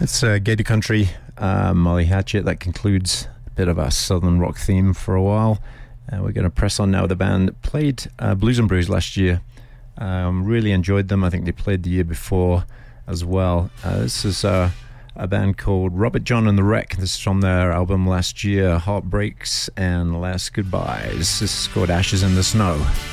It's Gator Country, Molly Hatchet. That concludes a bit of our southern rock theme for a while. We're going to press on now. The band played Blues and Brews last year. Really enjoyed them. I think they played the year before as well. This is a band called Robert John and the Wreck. This is from their album last year, Heartbreaks and Last Goodbyes. This is called Ashes in the Snow.